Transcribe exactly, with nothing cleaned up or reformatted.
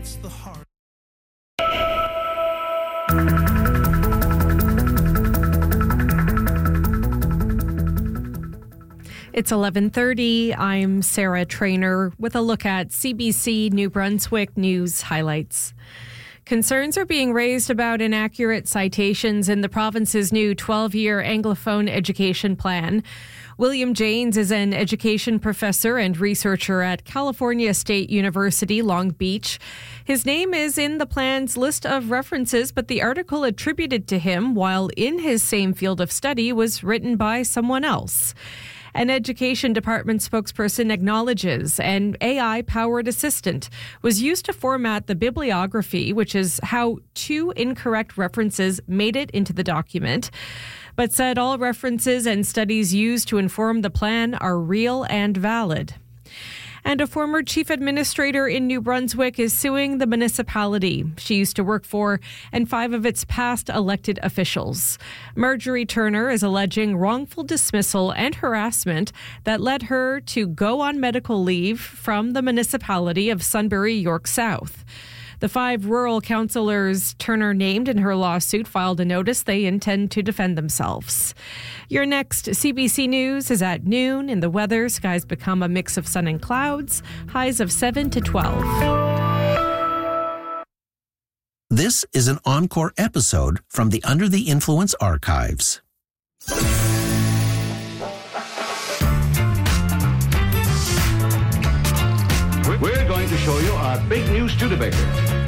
hits the heart. It's eleven thirty. I'm Sarah Trainer with a look at C B C New Brunswick news highlights. Concerns are being raised about inaccurate citations in the province's new twelve-year Anglophone education plan. William Janes is an education professor and researcher at California State University, Long Beach. His name is in the plan's list of references, but the article attributed to him while in his same field of study was written by someone else. An education department spokesperson acknowledges an A I-powered assistant was used to format the bibliography, which is how two incorrect references made it into the document, but said all references and studies used to inform the plan are real and valid. And a former chief administrator in New Brunswick is suing the municipality she used to work for and five of its past elected officials. Marjorie Turner is alleging wrongful dismissal and harassment that led her to go on medical leave from the municipality of Sunbury, York South. The five rural councillors Turner named in her lawsuit filed a notice they intend to defend themselves. Your next C B C News is at noon. In the weather, skies become a mix of sun and clouds, highs of seven to twelve. This is an encore episode from the Under the Influence archives. We're going to show you our big new Studebaker.